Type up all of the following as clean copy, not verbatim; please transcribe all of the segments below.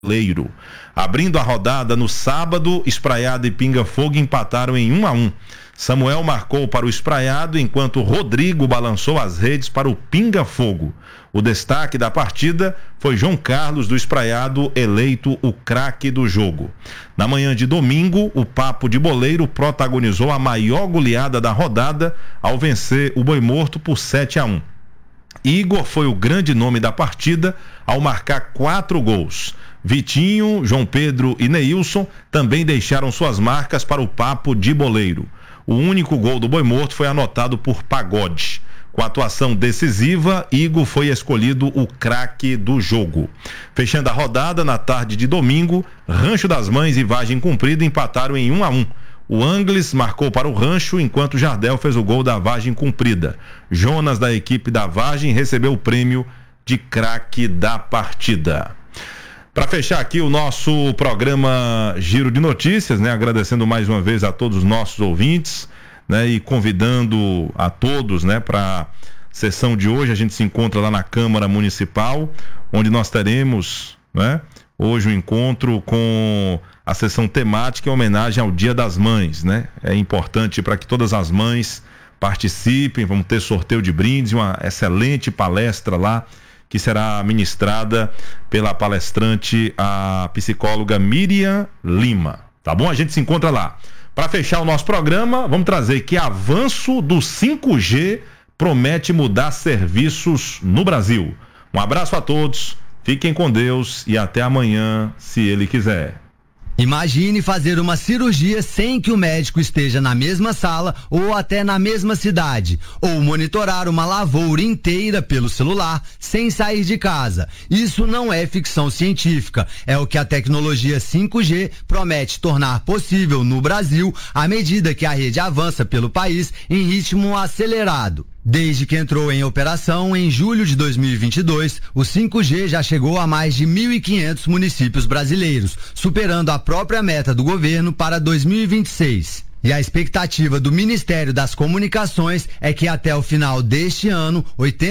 Leiro. Abrindo a rodada no sábado, Espraiado e Pinga Fogo empataram em 1-1. Samuel marcou para o Espraiado, enquanto Rodrigo balançou as redes para o Pinga Fogo. O destaque da partida foi João Carlos do Espraiado, eleito o craque do jogo. Na manhã de domingo, o Papo de Boleiro protagonizou a maior goleada da rodada ao vencer o Boi Morto por 7-1. Igor foi o grande nome da partida ao marcar 4 gols. Vitinho, João Pedro e Neilson também deixaram suas marcas para o Papo de Boleiro. O único gol do Boi Morto foi anotado por Pagode. Com a atuação decisiva, Igor foi escolhido o craque do jogo. Fechando a rodada, na tarde de domingo, Rancho das Mães e Vargem Comprida empataram em 1-1. O Angles marcou para o Rancho, enquanto Jardel fez o gol da Vargem Comprida. Jonas, da equipe da Vargem, recebeu o prêmio de craque da partida. Para fechar aqui o nosso programa Giro de Notícias, né? Agradecendo mais uma vez a todos os nossos ouvintes, né? E convidando a todos, né? Para a sessão de hoje, a gente se encontra lá na Câmara Municipal, onde nós teremos, né? Hoje um encontro com a sessão temática em homenagem ao Dia das Mães, né? É importante para que todas as mães participem, vamos ter sorteio de brindes, uma excelente palestra lá, que será ministrada pela palestrante, a psicóloga Miriam Lima. Tá bom? A gente se encontra lá. Para fechar o nosso programa, vamos trazer que avanço do 5G promete mudar serviços no Brasil. Um abraço a todos, fiquem com Deus e até amanhã, se Ele quiser. Imagine fazer uma cirurgia sem que o médico esteja na mesma sala ou até na mesma cidade, ou monitorar uma lavoura inteira pelo celular sem sair de casa. Isso não é ficção científica, é o que a tecnologia 5G promete tornar possível no Brasil à medida que a rede avança pelo país em ritmo acelerado. Desde que entrou em operação em julho de 2022, o 5G já chegou a mais de 1.500 municípios brasileiros, superando a própria meta do governo para 2026. E a expectativa do Ministério das Comunicações é que até o final deste ano,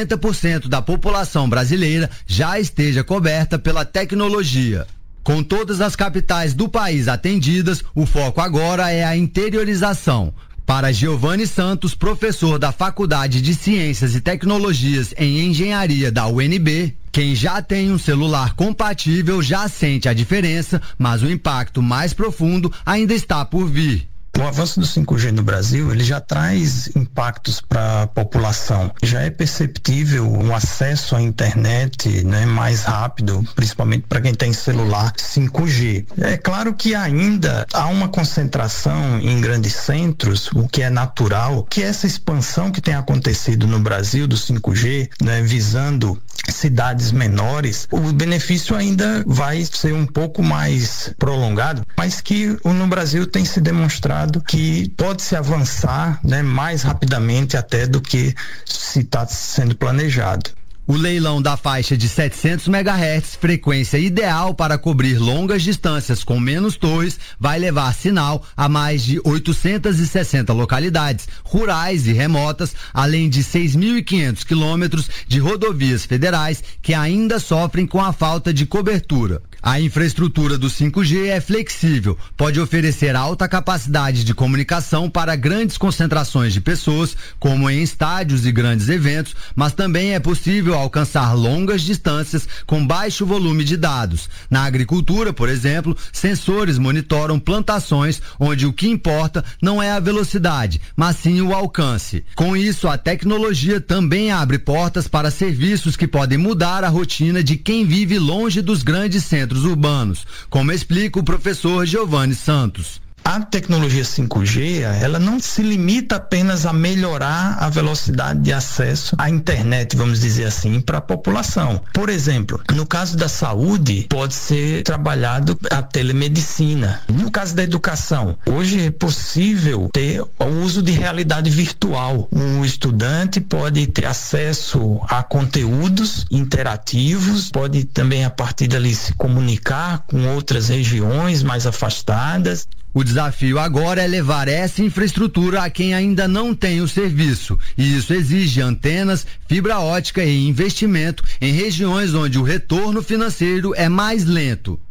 80% da população brasileira já esteja coberta pela tecnologia. Com todas as capitais do país atendidas, o foco agora é a interiorização. Para Giovanni Santos, professor da Faculdade de Ciências e Tecnologias em Engenharia da UNB, quem já tem um celular compatível já sente a diferença, mas o impacto mais profundo ainda está por vir. O avanço do 5G no Brasil, ele já traz impactos para a população. Já é perceptível um acesso à internet, né, mais rápido, principalmente para quem tem celular 5G. É claro que ainda há uma concentração em grandes centros, o que é natural, que essa expansão que tem acontecido no Brasil do 5G, né, visando cidades menores, o benefício ainda vai ser um pouco mais prolongado, mas que no Brasil tem se demonstrado que pode-se avançar, né, mais rapidamente até do que se está sendo planejado. O leilão da faixa de 700 MHz, frequência ideal para cobrir longas distâncias com menos torres, vai levar sinal a mais de 860 localidades rurais e remotas, além de 6.500 quilômetros de rodovias federais que ainda sofrem com a falta de cobertura. A infraestrutura do 5G é flexível, pode oferecer alta capacidade de comunicação para grandes concentrações de pessoas, como em estádios e grandes eventos, mas também é possível alcançar longas distâncias com baixo volume de dados. Na agricultura, por exemplo, sensores monitoram plantações onde o que importa não é a velocidade, mas sim o alcance. Com isso, a tecnologia também abre portas para serviços que podem mudar a rotina de quem vive longe dos grandes centros urbanos, como explica o professor Giovanni Santos. A tecnologia 5G, ela não se limita apenas a melhorar a velocidade de acesso à internet, vamos dizer assim, para a população. Por exemplo, no caso da saúde, pode ser trabalhado a telemedicina. No caso da educação, hoje é possível ter o uso de realidade virtual. Um estudante pode ter acesso a conteúdos interativos, pode também a partir dali se comunicar com outras regiões mais afastadas. O desafio agora é levar essa infraestrutura a quem ainda não tem o serviço, e isso exige antenas, fibra ótica e investimento em regiões onde o retorno financeiro é mais lento.